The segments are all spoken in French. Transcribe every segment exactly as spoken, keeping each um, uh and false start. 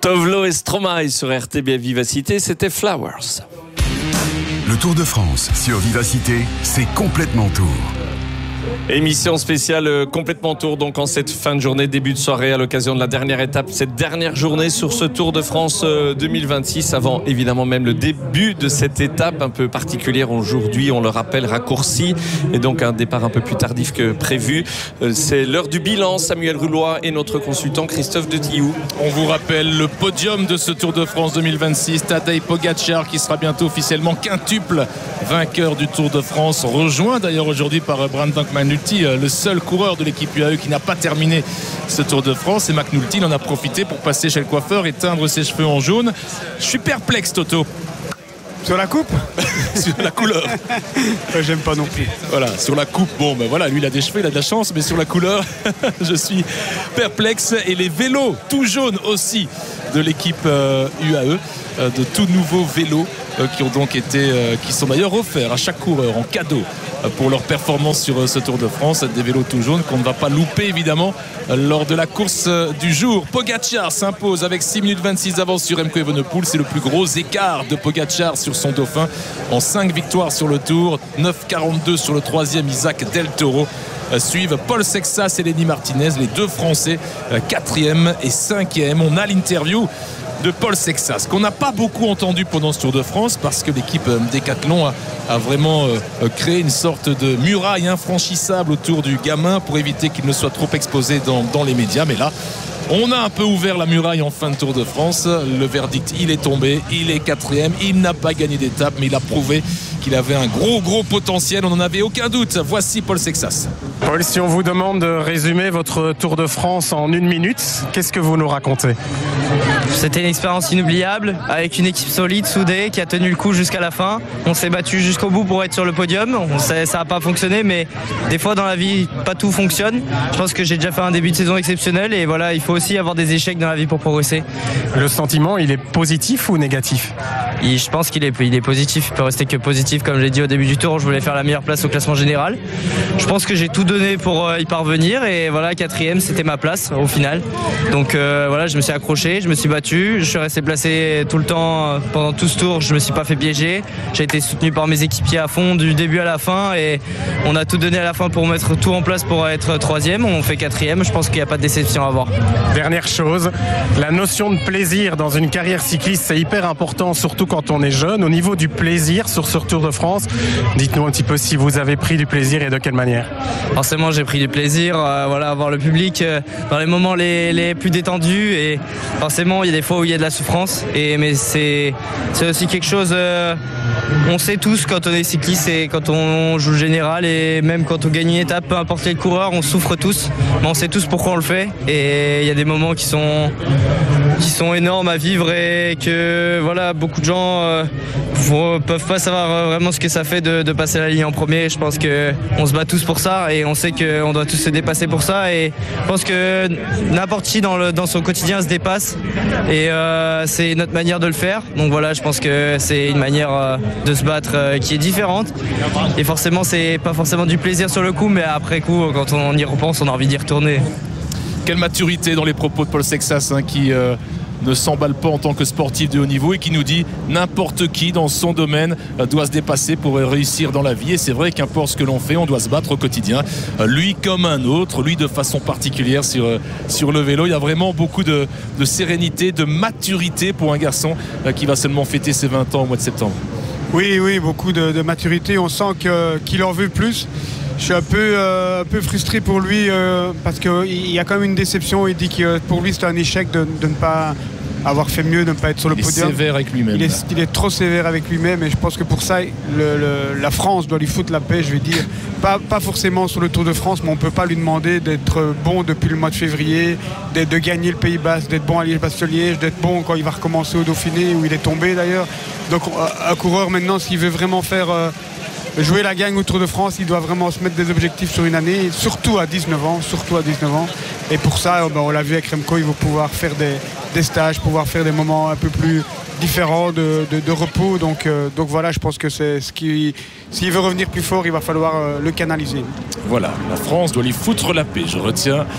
Tovlo et Stromae sur R T B Vivacité, c'était Flowers. Le Tour de France sur Vivacité, c'est complètement tour. Émission spéciale euh, complètement tour, donc en cette fin de journée, début de soirée à l'occasion de la dernière étape, cette dernière journée sur ce Tour de France euh, deux mille vingt-six, avant évidemment même le début de cette étape un peu particulière aujourd'hui, on le rappelle, raccourci, et donc un départ un peu plus tardif que prévu. Euh, c'est l'heure du bilan, Samuel Roulois et notre consultant Christophe de Tillou. On vous rappelle le podium de ce Tour de France deux mille vingt-six, Tadej Pogačar qui sera bientôt officiellement quintuple vainqueur du Tour de France, rejoint d'ailleurs aujourd'hui par Brandon McNulty, le seul coureur de l'équipe U A E qui n'a pas terminé ce Tour de France, et McNulty il en a profité pour passer chez le coiffeur et teindre ses cheveux en jaune. Je suis perplexe, Toto. Sur la coupe Sur la couleur. Ouais, j'aime pas non plus. Voilà, sur la coupe, bon ben voilà, lui il a des cheveux, il a de la chance, mais sur la couleur, je suis perplexe. Et les vélos tout jaunes aussi de l'équipe euh, U A E, euh, de tout nouveaux vélos euh, qui ont donc été, euh, qui sont d'ailleurs offerts à chaque coureur en cadeau euh, pour leur performance sur euh, ce Tour de France. Des vélos tout jaunes qu'on ne va pas louper évidemment euh, lors de la course euh, du jour. Pogačar s'impose avec six minutes vingt-six d'avance sur Remco Evenepoel. C'est le plus gros écart de Pogačar sur son dauphin en cinq victoires sur le Tour, neuf quarante-deux sur le troisième Isaac Del Toro. Euh, suivent Paul Sexas et Lenny Martinez, les deux Français, euh, quatrième et cinquième. On a l'interview de Paul Sexas qu'on n'a pas beaucoup entendu pendant ce Tour de France parce que l'équipe euh, Decathlon a, a vraiment euh, créé une sorte de muraille infranchissable autour du gamin pour éviter qu'il ne soit trop exposé dans, dans les médias. Mais là, on a un peu ouvert la muraille en fin de Tour de France. Le verdict, il est tombé, il est quatrième, il n'a pas gagné d'étape, mais il a prouvé qu'il avait un gros gros potentiel, on n'en avait aucun doute. Voici Paul Sexas. Paul, si on vous demande de résumer votre Tour de France en une minute, qu'est-ce que vous nous racontez? C'était une expérience inoubliable, avec une équipe solide, soudée, qui a tenu le coup jusqu'à la fin. On s'est battu jusqu'au bout pour être sur le podium. On sait, ça n'a pas fonctionné, mais des fois dans la vie, pas tout fonctionne. Je pense que j'ai déjà fait un début de saison exceptionnel, et voilà, il faut aussi avoir des échecs dans la vie pour progresser. Le sentiment, il est positif ou négatif? Et je pense qu'il est, il est positif, il peut rester que positif. Comme je l'ai dit au début du tour, je voulais faire la meilleure place au classement général. Je pense que j'ai tout donné pour y parvenir, et voilà, quatrième, c'était ma place au final. Donc euh, voilà, je me suis accroché, je me suis battu, je suis resté placé tout le temps pendant tout ce tour, je me suis pas fait piéger. J'ai été soutenu par mes équipiers à fond du début à la fin, et on a tout donné à la fin pour mettre tout en place pour être troisième. On fait quatrième, je pense qu'il n'y a pas de déception à avoir. Dernière chose, la notion de plaisir dans une carrière cycliste, c'est hyper important, surtout quand on est jeune. Au niveau du plaisir sur ce Tour de France, dites-nous un petit peu si vous avez pris du plaisir et de quelle manière. Forcément, j'ai pris du plaisir, euh, voilà, voir le public euh, dans les moments les, les plus détendus, et forcément, il y a des fois où il y a de la souffrance, et, mais c'est, c'est aussi quelque chose, euh, on sait tous quand on est cycliste et quand on joue le général, et même quand on gagne une étape, peu importe quel coureur, on souffre tous, mais on sait tous pourquoi on le fait, et il y a des moments qui sont, qui sont énormes à vivre, et que voilà, beaucoup de gens euh, peuvent pas savoir vraiment ce que ça fait de, de passer la ligne en premier. Je pense qu'on se bat tous pour ça, et on sait qu'on doit tous se dépasser pour ça, et je pense que n'importe qui dans, le, dans son quotidien se dépasse, et euh, c'est notre manière de le faire. Donc voilà, je pense que c'est une manière euh, de se battre euh, qui est différente, et forcément c'est pas forcément du plaisir sur le coup, mais après coup, quand on y repense, on a envie d'y retourner. Quelle maturité dans les propos de Paul Sexas, hein, qui euh, ne s'emballe pas en tant que sportif de haut niveau, et qui nous dit n'importe qui dans son domaine euh, doit se dépasser pour réussir dans la vie. Et c'est vrai, qu'importe ce que l'on fait, on doit se battre au quotidien, euh, lui comme un autre, lui de façon particulière sur, euh, sur le vélo. Il y a vraiment beaucoup de, de sérénité, de maturité pour un garçon euh, qui va seulement fêter ses vingt ans au mois de septembre. Oui, oui, beaucoup de, de maturité. On sent que, qu'il en veut plus. Je suis un peu, euh, un peu frustré pour lui euh, parce qu'il y a quand même une déception. Il dit que pour lui c'est un échec de, de ne pas avoir fait mieux, de ne pas être sur le il podium. Il est sévère avec lui-même. Il est, il est trop sévère avec lui-même, et je pense que pour ça, le, le, la France doit lui foutre la paix, je vais dire. Pas, pas forcément sur le Tour de France, mais on ne peut pas lui demander d'être bon depuis le mois de février, de gagner le Pays Basque, d'être bon à Liège-Bastogne-Liège, d'être bon quand il va recommencer au Dauphiné, où il est tombé d'ailleurs. Donc un coureur maintenant, s'il veut vraiment faire... Euh, jouer la gagne au Tour de France, il doit vraiment se mettre des objectifs sur une année, surtout à dix-neuf ans, surtout à dix-neuf ans. Et pour ça, ben, on l'a vu avec Remco, il va pouvoir faire des, des stages, pouvoir faire des moments un peu plus différents de, de, de repos. Donc, euh, donc voilà, je pense que c'est ce qui, s'il veut revenir plus fort, il va falloir euh, le canaliser. Voilà, la France doit lui foutre la paix. Je retiens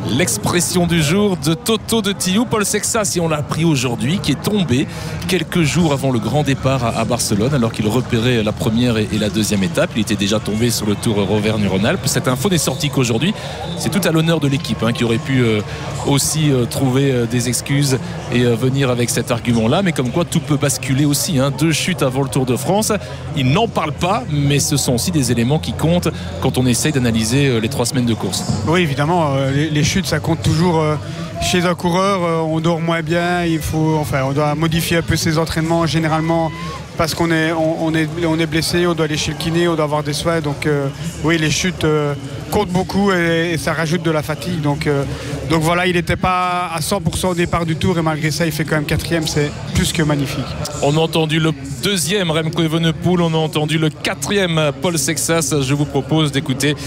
l'expression du jour de Toto de Tillou. Paul Sexas, si on l'a appris aujourd'hui, qui est tombé quelques jours avant le grand départ à, à Barcelone, alors qu'il repérait la première et, et la deuxième étape. Il était déjà tombé sur le Tour Auvergne-Rhône-Alpes. Cette info n'est sortie qu'aujourd'hui. C'est tout à l'honneur de l'équipe hein, qui aurait pu euh, aussi euh, trouver euh, des excuses et euh, venir avec cet argument-là. Mais comme quoi tout peut basculer aussi. Hein. Deux chutes avant le Tour de France. Il n'en parle pas, mais ce sont aussi des éléments qui comptent quand on essaye d'analyser euh, les trois semaines de course. Oui, évidemment, euh, les, les chutes, ça compte toujours. Euh, chez un coureur, euh, on dort moins bien. Il faut, enfin, on doit modifier un peu ses entraînements généralement. Parce qu'on est, on, on est, on est blessé, on doit aller chez le kiné, on doit avoir des soins. Donc euh, oui, les chutes euh, comptent beaucoup et, et ça rajoute de la fatigue. Donc, euh, donc voilà, il n'était pas à cent pour cent au départ du Tour et malgré ça, il fait quand même quatrième. C'est plus que magnifique. On a entendu le deuxième Remco Evenepoel, on a entendu le quatrième Paul Sexas. Je vous propose d'écouter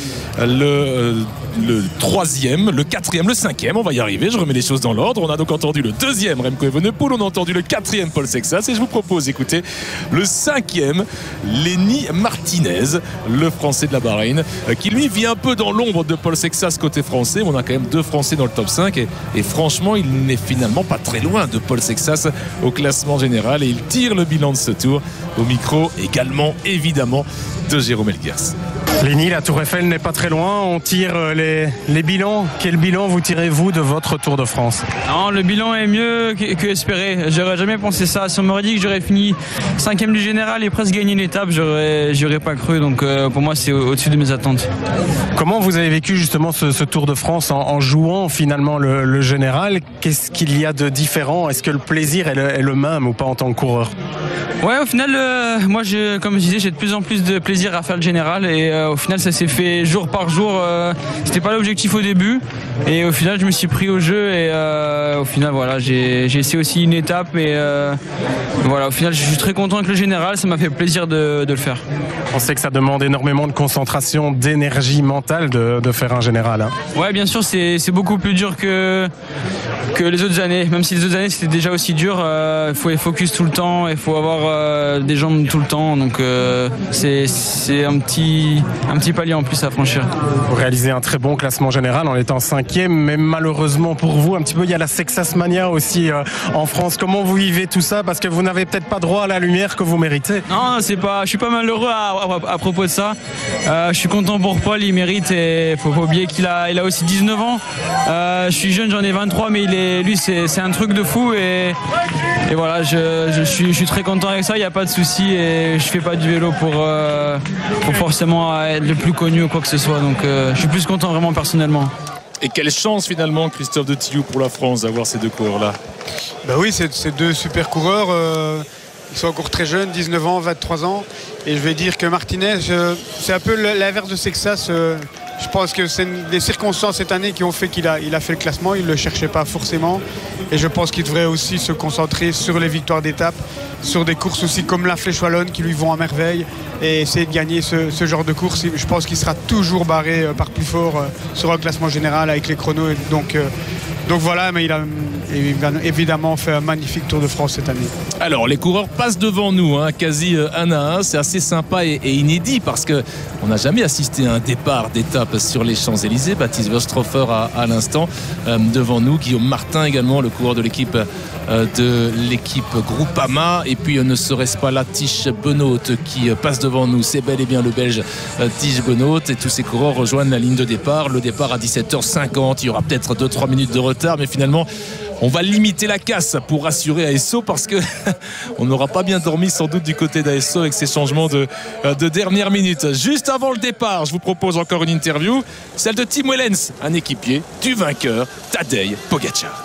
le, le troisième, le quatrième, le cinquième. On va y arriver, je remets les choses dans l'ordre. On a donc entendu le deuxième Remco Evenepoel, on a entendu le quatrième Paul Sexas et je vous propose d'écouter le cinquième, Lenny Martinez, le Français de la Bahreïn, qui lui vit un peu dans l'ombre de Paul Sexas côté français. On a quand même deux Français dans le top cinq et, et franchement, il n'est finalement pas très loin de Paul Sexas au classement général et il tire le bilan de ce tour au micro également, évidemment, de Jérôme Elguers. Lenny, la Tour Eiffel n'est pas très loin. On tire les, les bilans. Quel bilan vous tirez-vous de votre Tour de France? Non, le bilan est mieux que, que espéré. J'aurais jamais pensé ça. Si on m'aurait dit que j'aurais fini cinquième du général et presque gagné une étape, j'aurais, j'aurais pas cru. Donc euh, pour moi, c'est au- au-dessus de mes attentes. Comment vous avez vécu justement ce, ce Tour de France en, en jouant finalement le, le général? Qu'est-ce qu'il y a de différent? Est-ce que le plaisir est le, est le même ou pas en tant que coureur? Ouais, au final, euh, moi, je, comme je disais, j'ai de plus en plus de plaisir à faire le général et euh, au final, ça s'est fait jour par jour. Euh, c'était pas l'objectif au début et au final, je me suis pris au jeu et euh, au final, voilà, j'ai, j'ai essayé aussi une étape et euh, voilà, au final, je suis très content avec le général. Ça m'a fait plaisir de, de le faire. On sait que ça demande énormément de concentration, d'énergie mentale de, de faire un général. Hein. Ouais, bien sûr, c'est, c'est beaucoup plus dur que, que les autres années. Même si les autres années, c'était déjà aussi dur. Il euh, faut être focus tout le temps, il faut avoir euh, des jambes tout le temps. Donc, euh, c'est, c'est un petit, un petit palier en plus à franchir. Vous réalisez un très bon classement général en étant cinquième, mais malheureusement pour vous, un petit peu, il y a la Sexas Mania aussi euh, en France. Comment vous vivez tout ça? Parce que vous n'avez peut-être pas droit à la lumière que vous méritez. Non, c'est pas, je suis pas malheureux à, à, à propos de ça. Euh, je suis content pour Paul, il mérite et faut pas oublier qu'il a, il a aussi dix-neuf ans. Euh, je suis jeune, j'en ai vingt-trois, mais il est, lui, c'est, c'est un truc de fou et, et voilà, je, je, suis, je suis très content avec ça, il n'y a pas de souci et je fais pas du vélo pour, euh, pour forcément être le plus connu ou quoi que ce soit. Donc euh, je suis plus content vraiment personnellement. Et quelle chance finalement, Christophe de Tillou, pour la France d'avoir ces deux coureurs-là. Ben oui, c'est, c'est deux super coureurs. Euh, ils sont encore très jeunes, dix-neuf ans, vingt-trois ans. Et je vais dire que Martinez, euh, c'est un peu l'inverse de Sexas. Euh, je pense que c'est des circonstances cette année qui ont fait qu'il a, il a fait le classement. Il ne le cherchait pas forcément. Et je pense qu'il devrait aussi se concentrer sur les victoires d'étape, sur des courses aussi comme la Flèche Wallonne qui lui vont à merveille et essayer de gagner ce, ce genre de course. Je pense qu'il sera toujours barré euh, par plus fort euh, sur un classement général avec les chronos. Et donc, euh, donc voilà, mais il a évidemment fait un magnifique Tour de France cette année. Alors les coureurs passent devant nous, hein, quasi un à un. C'est assez sympa et, et inédit parce qu'on n'a jamais assisté à un départ d'étape sur les Champs-Élysées. Baptiste Wöstrofer à, à l'instant euh, devant nous, Guillaume Martin également, le coureur de l'équipe euh, de l'équipe Groupama. Et puis euh, ne serait-ce pas là Tish Benoot qui euh, passe devant nous. C'est bel et bien le Belge euh, Tish Benoot et tous ces coureurs rejoignent la ligne de départ. Le départ à dix-sept heures cinquante. Il y aura peut-être deux trois minutes de retard, mais finalement on va limiter la casse pour rassurer A S O parce que on n'aura pas bien dormi sans doute du côté d'A S O avec ces changements de, de dernière minute. Juste avant le départ, je vous propose encore une interview, celle de Tim Wellens, un équipier du vainqueur Tadej Pogačar.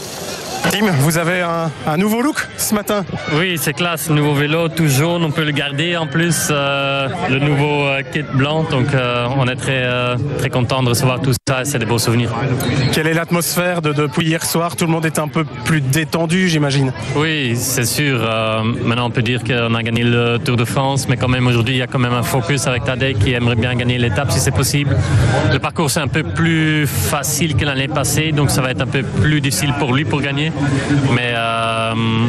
Tim, vous avez un, un nouveau look ce matin? Oui, c'est classe, nouveau vélo, tout jaune, on peut le garder en plus, euh, le nouveau euh, kit blanc, donc euh, on est très, euh, très content de recevoir tout ça et c'est des beaux souvenirs. Quelle est l'atmosphère de, depuis hier soir? Tout le monde est un peu plus détendu, j'imagine. Oui, c'est sûr, euh, maintenant on peut dire qu'on a gagné le Tour de France, mais quand même aujourd'hui il y a quand même un focus avec Tadej qui aimerait bien gagner l'étape si c'est possible. Le parcours c'est un peu plus facile que l'année passée, donc ça va être un peu plus difficile pour lui pour gagner. Mais euh, Euh,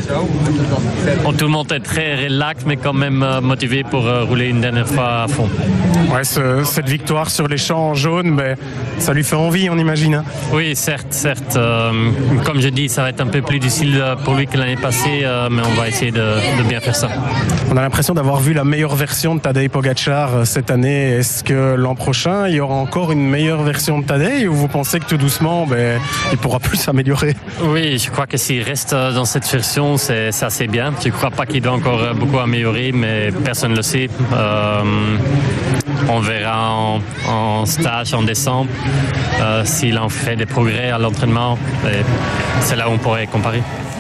tout le monde est très relax, mais quand même euh, motivé pour euh, rouler une dernière fois à fond. Ouais, ce, cette victoire sur les champs en jaune, ben, ça lui fait envie, on imagine. Hein. Oui, certes, certes. Euh, comme je dis, ça va être un peu plus difficile pour lui que l'année passée, euh, mais on va essayer de, de bien faire ça. On a l'impression d'avoir vu la meilleure version de Tadej Pogačar cette année. Est-ce que l'an prochain, il y aura encore une meilleure version de Tadej, ou vous pensez que tout doucement, ben, il pourra plus s'améliorer? Oui, je crois que s'il reste dans cette version, c'est, c'est assez bien. Je ne crois pas qu'il doit encore beaucoup améliorer, mais personne ne le sait. Euh, on verra en, en stage en décembre euh, s'il en fait des progrès à l'entraînement. Et c'est là où on pourrait comparer.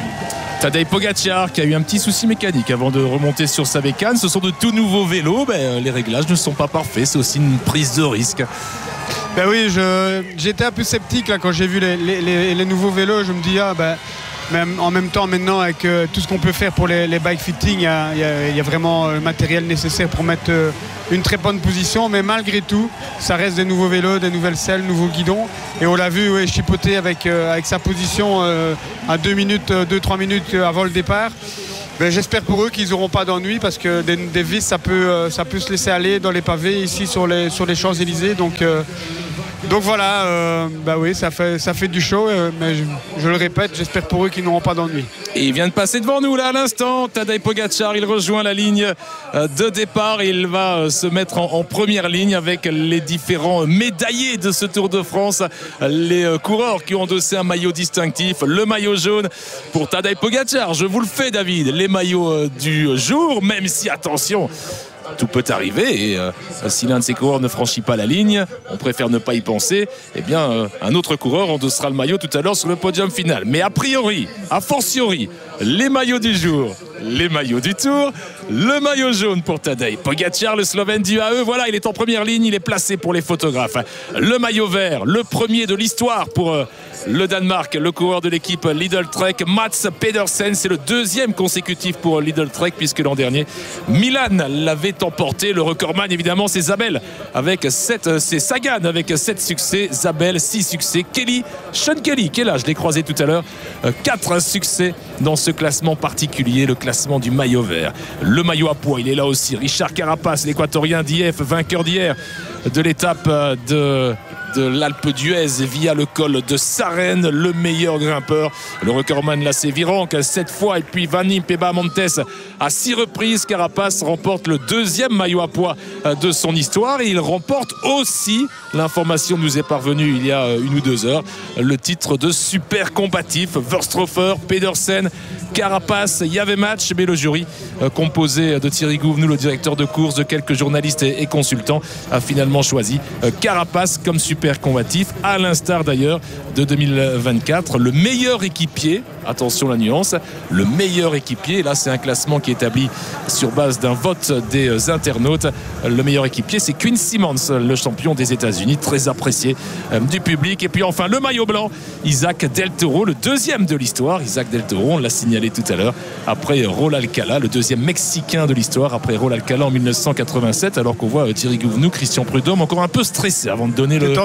Tadej Pogačar qui a eu un petit souci mécanique avant de remonter sur sa bécane. Ce sont de tout nouveaux vélos. Ben, les réglages ne sont pas parfaits. C'est aussi une prise de risque. Ben oui, je, j'étais un peu sceptique là, quand j'ai vu les, les, les, les nouveaux vélos. Je me dis, ah, ben, même, en même temps, maintenant, avec euh, tout ce qu'on peut faire pour les, les bike fitting, il y a, y a, y a vraiment le matériel nécessaire pour mettre euh, une très bonne position. Mais malgré tout, ça reste des nouveaux vélos, des nouvelles selles, nouveaux guidons. Et on l'a vu ouais, chipoter avec, euh, avec sa position euh, à deux minutes, deux trois minutes avant le départ. Ben, j'espère pour eux qu'ils n'auront pas d'ennui, parce que des, des vis, ça peut, euh, ça peut se laisser aller dans les pavés ici sur les, sur les Champs-Élysées. Donc, euh, donc voilà, euh, bah oui, ça fait, ça fait du show, euh, mais je, je le répète, j'espère pour eux qu'ils n'auront pas d'ennui. Et il vient de passer devant nous là à l'instant, Tadej Pogačar, il rejoint la ligne de départ et il va se mettre en, en première ligne avec les différents médaillés de ce Tour de France, les coureurs qui ont endossé un maillot distinctif, le maillot jaune pour Tadej Pogačar. Je vous le fais, David, les maillots du jour, même si, attention, tout peut arriver et euh, si l'un de ces coureurs ne franchit pas la ligne, on préfère ne pas y penser, eh bien euh, un autre coureur endossera le maillot tout à l'heure sur le podium final. Mais a priori, a fortiori, les maillots du jour, les maillots du Tour, le maillot jaune pour Tadej Pogačar, le Slovène du U A E. Voilà, il est en première ligne, il est placé pour les photographes. Le maillot vert, le premier de l'histoire pour euh, le Danemark, le coureur de l'équipe Lidl Trek, Mats Pedersen. C'est le deuxième consécutif pour Lidl Trek, puisque l'an dernier Milan l'avait emporté. Le recordman évidemment c'est Zabel avec sept, c'est Sagan avec sept succès, Zabel six succès, Kelly, Sean Kelly qui est là, je l'ai croisé tout à l'heure, quatre succès dans ce classement particulier, le classement du maillot vert. Le maillot à poids, il est là aussi, Richard Carapaz, l'équatorien d'I F, vainqueur d'hier de l'étape de de l'Alpe d'Huez via le col de Sarenne, le meilleur grimpeur, le recordman là c'est Virenque sept fois, et puis Vanni Peba Montes à six reprises. Carapaz remporte le deuxième maillot à poids de son histoire et il remporte aussi, l'information nous est parvenue il y a une ou deux heures, le titre de super combatif. Verstroffer, Pedersen, Carapaz, il y avait match, mais le jury composé de Thierry Gouvenou, le directeur de course, de quelques journalistes et consultants, a finalement choisi Carapaz comme super combatif, à l'instar d'ailleurs de deux mille vingt-quatre, le meilleur équipier, attention la nuance, le meilleur équipier, là c'est un classement qui est établi sur base d'un vote des internautes. Le meilleur équipier c'est Quinn Simmons, le champion des États-Unis, très apprécié du public. Et puis enfin le maillot blanc, Isaac Del Toro, le deuxième de l'histoire. Isaac Del Toro, on l'a signalé tout à l'heure, après Raúl Alcala, le deuxième mexicain de l'histoire après Raúl Alcala en mille neuf cent quatre-vingt-sept, alors qu'on voit Thierry Gouvenou, Christian Prudhomme encore un peu stressé avant de donner le,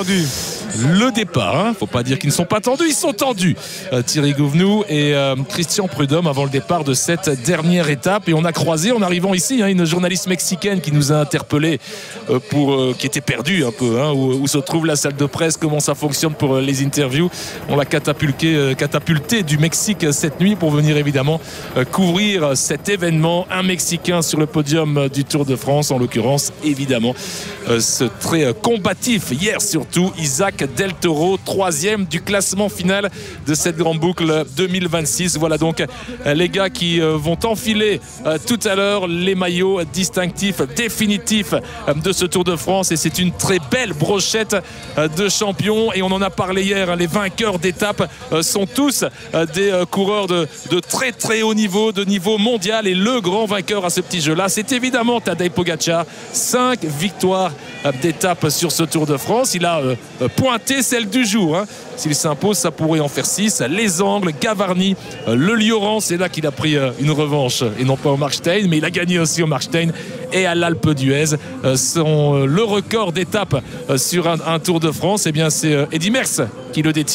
le départ, hein. Faut pas dire qu'ils ne sont pas tendus, ils sont tendus, euh, Thierry Gouvenou et euh, Christian Prudhomme avant le départ de cette dernière étape. Et on a croisé en arrivant ici hein, une journaliste mexicaine qui nous a interpellé euh, pour euh, qui était perdue un peu hein, où, où se trouve la salle de presse, comment ça fonctionne pour euh, les interviews. On l'a catapulté, euh, catapulté du Mexique euh, cette nuit pour venir évidemment euh, couvrir cet événement. Un Mexicain sur le podium euh, du Tour de France, en l'occurrence évidemment euh, ce très euh, combatif hier surtout, Isaac Del Toro, troisième du classement final de cette grande boucle deux mille vingt-six. Voilà donc euh, les gars qui euh, vont enfiler euh, tout à l'heure les maillots distinctifs définitifs euh, de ce Tour de France, et c'est une très belle brochette euh, de champions. Et on en a parlé hier, hein, les vainqueurs d'étape euh, sont tous euh, des euh, coureurs de, de très très haut niveau, de niveau mondial, et le grand vainqueur à ce petit jeu là c'est évidemment Tadej Pogačar. Cinq victoires euh, d'étape sur ce Tour de France. Il a euh, pointé celle du jour hein. S'il s'impose, ça pourrait en faire six. Les Angles, Gavarni, euh, le Lioran, c'est là qu'il a pris euh, une revanche, et non pas au Markstein, mais il a gagné aussi au Markstein et à l'Alpe d'Huez. Euh, son, euh, le record d'étape euh, sur un, un Tour de France, eh bien c'est euh, Eddy Merckx qui le détient.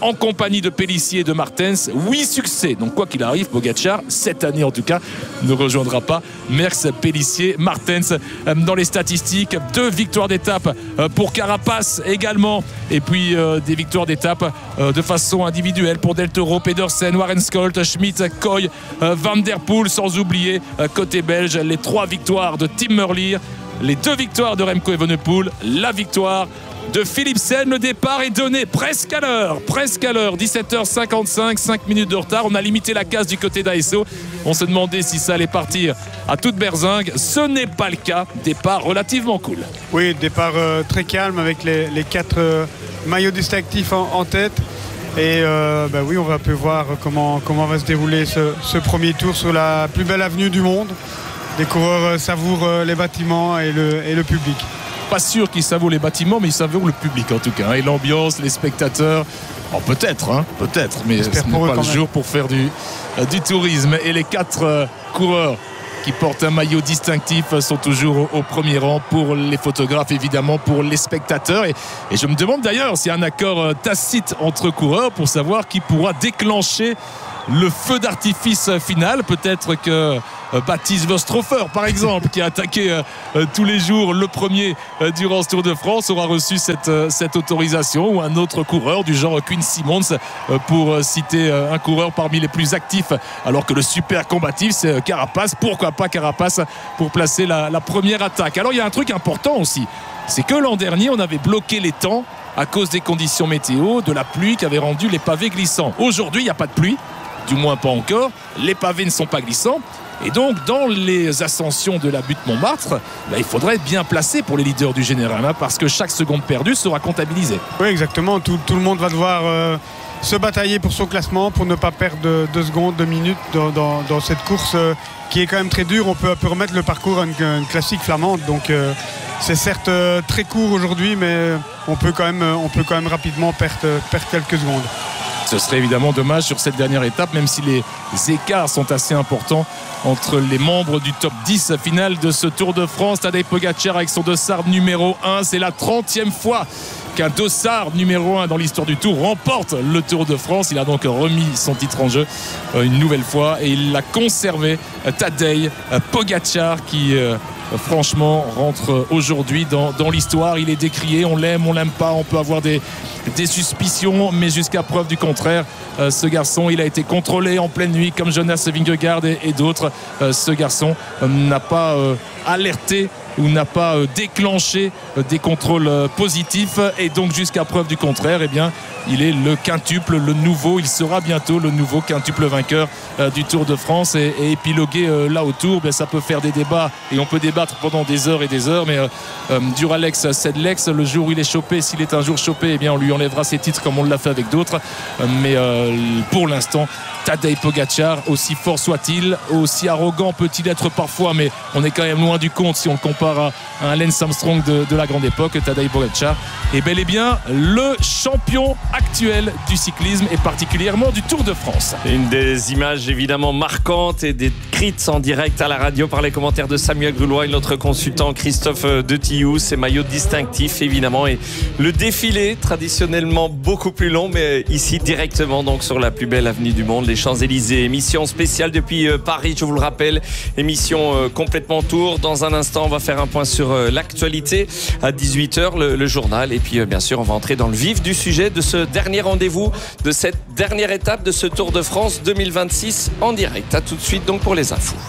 en compagnie de Pélissier et de Martens. huit succès. Donc quoi qu'il arrive, Pogačar, cette année en tout cas, ne rejoindra pas Merckx, Pélissier, Martens dans les statistiques. Deux victoires d'étape pour Carapace également. Et puis euh, des victoires d'étape euh, de façon individuelle pour Del Toro, Pedersen, Warren Scholt, Schmidt, Koy, euh, Van Der Poel, sans oublier euh, côté belge les trois victoires de Tim Merlier, les deux victoires de Remco Evenepoel, la victoire de Philipsen. Le départ est donné presque à l'heure, presque à l'heure, dix-sept heures cinquante-cinq, cinq minutes de retard. On a limité la casse du côté d'A S O. On se demandait si ça allait partir à toute berzingue. Ce n'est pas le cas. Départ relativement cool. Oui, départ euh, très calme avec les, les quatre euh, maillots distinctifs en, en tête. Et euh, bah oui, on va un peu voir comment, comment va se dérouler ce, ce premier tour sur la plus belle avenue du monde. Les coureurs savourent euh, les bâtiments et le, et le public. Pas sûr qu'ils savourent les bâtiments, mais ils savourent le public en tout cas, hein, et l'ambiance, les spectateurs. Oh, peut-être, hein, peut-être, mais J'espère ce n'est pas le même. jour pour faire du, euh, du tourisme. Et les quatre euh, coureurs qui portent un maillot distinctif euh, sont toujours au, au premier rang pour les photographes, évidemment pour les spectateurs. Et, et je me demande d'ailleurs s'il y a un accord euh, tacite entre coureurs pour savoir qui pourra déclencher le feu d'artifice final. Peut-être que euh, Baptiste Vostrofer, par exemple, qui a attaqué euh, euh, tous les jours le premier euh, durant ce Tour de France, aura reçu cette, euh, cette autorisation, ou un autre coureur du genre Quinn Simmons, euh, pour euh, citer euh, un coureur parmi les plus actifs, alors que le super combatif c'est euh, Carapace. Pourquoi pas Carapace pour placer la, la première attaque. Alors il y a un truc important aussi, c'est que l'an dernier on avait bloqué les temps à cause des conditions météo, de la pluie qui avait rendu les pavés glissants. Aujourd'hui il n'y a pas de pluie, du moins pas encore, les pavés ne sont pas glissants, et donc dans les ascensions de la butte Montmartre, bah, il faudrait être bien placé pour les leaders du général, hein, parce que chaque seconde perdue sera comptabilisée. Oui, exactement, tout, tout le monde va devoir euh, se batailler pour son classement, pour ne pas perdre deux secondes, deux minutes dans, dans, dans cette course euh, qui est quand même très dure. On peut, on peut remettre le parcours à une, une classique flamande, donc euh, c'est certes euh, très court aujourd'hui, mais on peut quand même, on peut quand même rapidement perdre, perdre quelques secondes. Ce serait évidemment dommage sur cette dernière étape, même si les écarts sont assez importants entre les membres du top dix final de ce Tour de France. Tadej Pogačar avec son dossard numéro un, c'est la trentième fois qu'un dossard numéro un dans l'histoire du Tour remporte le Tour de France. Il a donc remis son titre en jeu une nouvelle fois et il l'a conservé. Tadej Pogačar qui euh, franchement rentre aujourd'hui dans, dans l'histoire. Il est décrié, on l'aime, on l'aime pas, on peut avoir des, des suspicions, mais jusqu'à preuve du contraire, euh, ce garçon il a été contrôlé en pleine nuit comme Jonas Vingegaard et, et d'autres. Euh, ce garçon euh, n'a pas euh, alerté ou n'a pas euh, déclenché euh, des contrôles euh, positifs, et donc jusqu'à preuve du contraire, eh bien il est le quintuple, le nouveau, il sera bientôt le nouveau quintuple vainqueur euh, du Tour de France. Et, et épiloguer euh, là autour, ben, ça peut faire des débats et on peut débattre pendant des heures et des heures, mais euh, euh, Duralex Sedlex, le jour où il est chopé, s'il est un jour chopé, eh bien on lui enlèvera ses titres comme on l'a fait avec d'autres, euh, mais euh, pour l'instant Tadej Pogačar, aussi fort soit-il, aussi arrogant peut-il être parfois, mais on est quand même loin du compte si on le compare à, à un Lance Armstrong de, de la grande époque. Tadej Pogačar est bel et bien le champion actuel du cyclisme et particulièrement du Tour de France. Une des images évidemment marquantes et des crits en direct à la radio par les commentaires de Samuel Grulois et notre consultant Christophe de Tillou. Ces maillots distinctifs évidemment, et le défilé traditionnellement beaucoup plus long, mais ici directement donc sur la plus belle avenue du monde, les Champs-Élysées. Émission spéciale depuis Paris, je vous le rappelle, émission euh, complètement tour. Dans un instant on va faire un point sur euh, l'actualité à dix-huit heures, le, le journal, et puis euh, bien sûr on va entrer dans le vif du sujet de ce dernier rendez-vous, de cette dernière étape de ce Tour de France deux mille vingt-six en direct. À tout de suite donc pour les infos.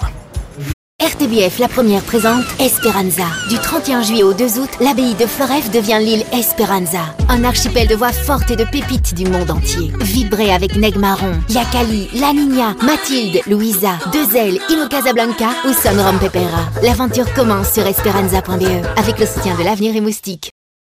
R T B F La Première présente Esperanza. Du trente et un juillet au deux août, l'abbaye de Floreffe devient l'île Esperanza. Un archipel de voix fortes et de pépites du monde entier. Vibrez avec Neg Marron, Yakali, La Niña, Mathilde, Louisa, Deux Ailes, Imo Casablanca ou Son Rom Pepera. L'aventure commence sur esperanza point b e avec le soutien de l'Avenir et Moustique.